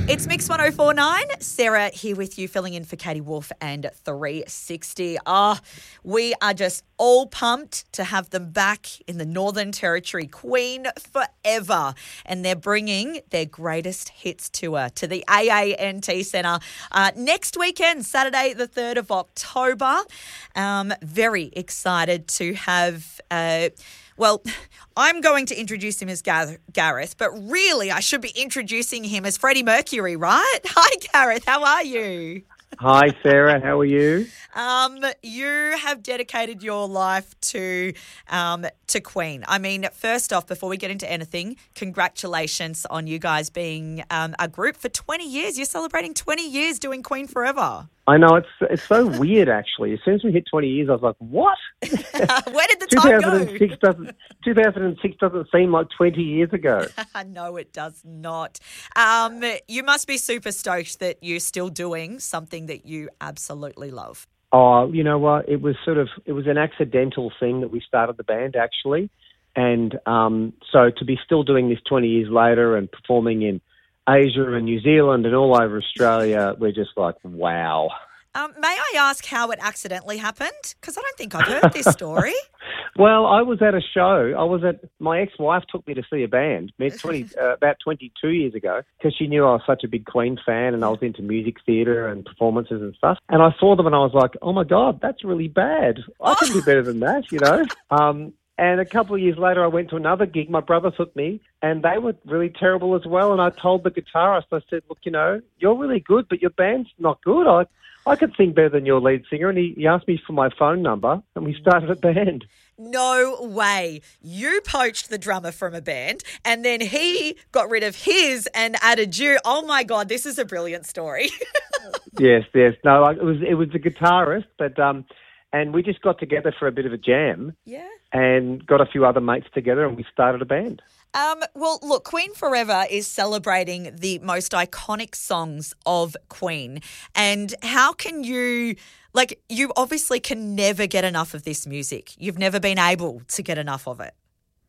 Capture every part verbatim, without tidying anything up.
It's Mix one oh four point nine. Sarah here with you, filling in for Katie Wolf and three sixty. Ah, oh, we are just all pumped to have them back in the Northern Territory. Queen forever. And they're bringing their greatest hits tour to the A A N T Centre uh, next weekend, Saturday the third of October. Um, very excited to have... Uh, Well, I'm going to introduce him as Gareth, but really I should be introducing him as Freddie Mercury, right? Hi, Gareth. How are you? Hi, Sarah. How are you? Um, you have dedicated your life to um, to Queen. I mean, first off, before we get into anything, congratulations on you guys being um, a group for twenty years. You're celebrating twenty years doing Queen forever. I know, it's it's so weird, actually. As soon as we hit twenty years, I was like, what? Where did the time go? two thousand six doesn't, two thousand six doesn't seem like twenty years ago. No, it does not. Um, you must be super stoked that you're still doing something that you absolutely love. Oh, you know what? It was sort of, it was an accidental thing that we started the band, actually. And um, so to be still doing this twenty years later and performing in Asia and New Zealand and all over Australia, we're just like, wow. Um, may I ask how it accidentally happened? Because I don't think I've heard this story. Well, I was at a show. I was at, my ex-wife took me to see a band twenty, uh, about twenty-two years ago because she knew I was such a big Queen fan and I was into music theatre and performances and stuff. And I saw them and I was like, oh my God, that's really bad. I can do better than that, you know. Um, And a couple of years later, I went to another gig. My brother took me, and they were really terrible as well. And I told the guitarist, I said, look, you know, you're really good, but your band's not good. I I could sing better than your lead singer. And he, he asked me for my phone number, and we started a band. No way. You poached the drummer from a band, and then he got rid of his and added you. Oh, my God, this is a brilliant story. Yes, yes. No, it was it was the guitarist, but... um. And we just got together for a bit of a jam. Yeah. And got a few other mates together and we started a band. Um, well, look, Queen Forever is celebrating the most iconic songs of Queen. And how can you, like, you obviously can never get enough of this music. You've never been able to get enough of it.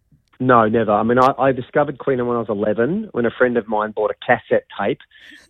No, never. I mean, I, I discovered Queen when I was eleven, when a friend of mine bought a cassette tape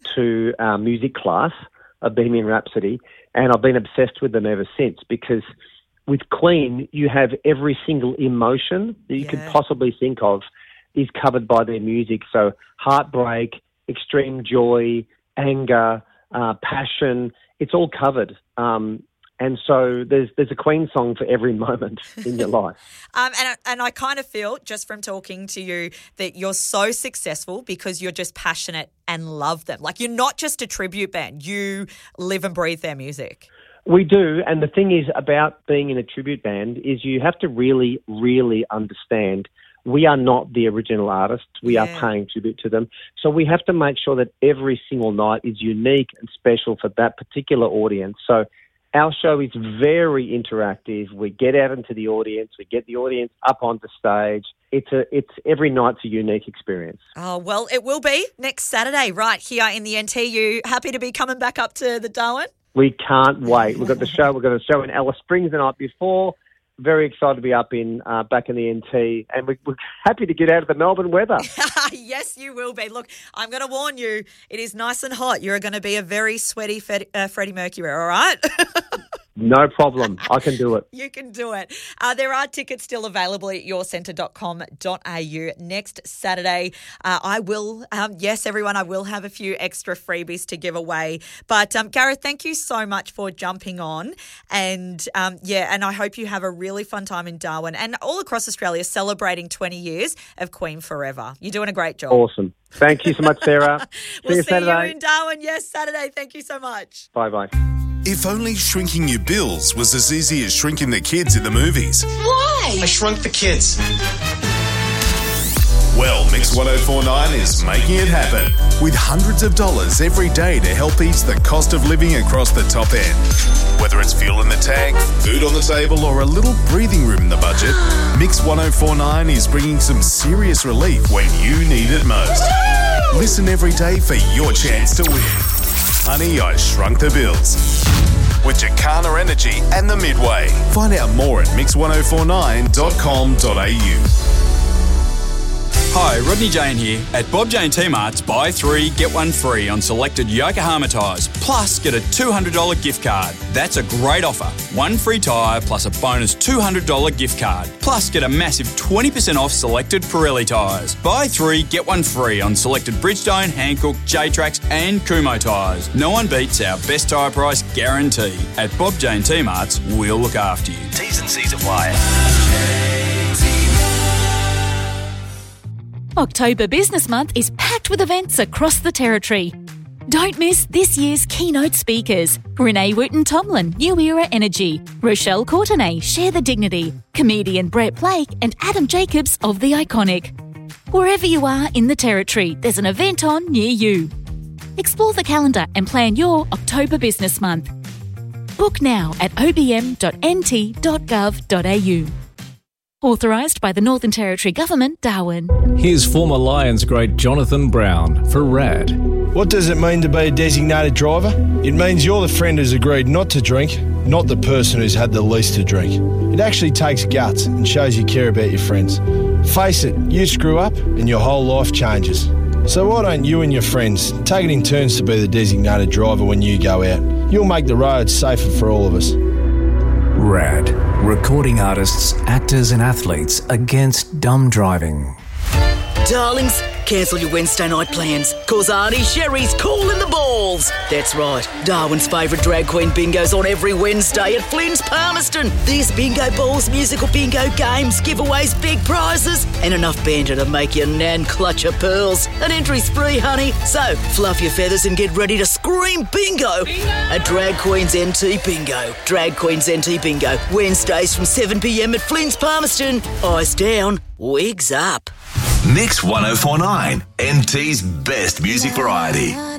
to uh, music class of Bohemian Rhapsody. And I've been obsessed with them ever since because with Queen, you have every single emotion that you yeah. could possibly think of is covered by their music. So heartbreak, extreme joy, anger, uh, passion, it's all covered. Um, and so there's there's a Queen song for every moment in your life. Um, and, and I kind of feel, just from talking to you, that you're so successful because you're just passionate and love them. Like, you're not just a tribute band. You live and breathe their music. We do. And the thing is about being in a tribute band is you have to really, really understand we are not the original artists. We yeah. are paying tribute to them. So we have to make sure that every single night is unique and special for that particular audience. So our show is very interactive. We get out into the audience. We get the audience up onto stage. It's a, it's every night's a unique experience. Oh, well, it will be next Saturday right here in the N T. You happy to be coming back up to the Darwin? We can't wait. We've got the show. We've got a show in Alice Springs the night before. Very excited to be up in uh, back in the N T, and we, we're happy to get out of the Melbourne weather. Yes, you will be. Look, I'm going to warn you, it is nice and hot. You're going to be a very sweaty Fed, uh, Freddie Mercury, all right? No problem. I can do it. You can do it. Uh, there are tickets still available at your centre dot com dot a u next Saturday. Uh, I will, um, yes, everyone, I will have a few extra freebies to give away. But, um, Gareth, thank you so much for jumping on. And, um, yeah, and I hope you have a really fun time in Darwin and all across Australia celebrating twenty years of Queen Forever. You're doing a great job. Awesome. Thank you so much, Sarah. We'll see you see Saturday. you in Darwin, yes, Saturday. Thank you so much. Bye-bye. If only shrinking your bills was as easy as shrinking the kids in the movies. Why? I shrunk the kids. Well, Mix one oh four point nine is making it happen with hundreds of dollars every day to help ease the cost of living across the top end. Whether it's fuel in the tank, food on the table, or a little breathing room in the budget, Mix one oh four point nine is bringing some serious relief when you need it most. Listen every day for your chance to win. Honey, I Shrunk the Bills. With Jacana Energy and the Midway. Find out more at mix one oh four nine dot com dot a u. Hi, Rodney Jane here. At Bob Jane T-Marts, buy three, get one free on selected Yokohama tyres, plus get a two hundred dollars gift card. That's a great offer. One free tyre plus a bonus two hundred dollars gift card, plus get a massive twenty percent off selected Pirelli tyres. Buy three, get one free on selected Bridgestone, Hankook, J-Trax and Kumho tyres. No one beats our best tyre price guarantee. At Bob Jane T-Marts, we'll look after you. T's and C's apply. October Business Month is packed with events across the Territory. Don't miss this year's keynote speakers. Renee Wooten-Tomlin, New Era Energy. Rochelle Courtenay, Share the Dignity. Comedian Brett Blake and Adam Jacobs of The Iconic. Wherever you are in the Territory, there's an event on near you. Explore the calendar and plan your October Business Month. Book now at o b m dot n t dot gov dot a u. Authorised by the Northern Territory Government, Darwin. Here's former Lions great Jonathan Brown for RAD. What does it mean to be a designated driver? It means you're the friend who's agreed not to drink, not the person who's had the least to drink. It actually takes guts and shows you care about your friends. Face it, you screw up and your whole life changes. So why don't you and your friends take it in turns to be the designated driver when you go out? You'll make the roads safer for all of us. RAD. Recording artists, actors and athletes against dumb driving. Darlings, cancel your Wednesday night plans, cause Auntie Sherry's calling the balls. That's right, Darwin's favourite drag queen bingo's on every Wednesday at Flynn's Palmerston. There's bingo balls, musical bingo games, giveaways, big prizes, and enough banter to make your nan clutch her pearls. An entry's free, honey, so fluff your feathers and get ready to scream bingo, bingo! At Drag Queen's N T Bingo. Drag Queen's N T Bingo, Wednesdays from seven p m at Flynn's Palmerston. Eyes down, wigs up. Mix one oh four point nine, N T's best music variety.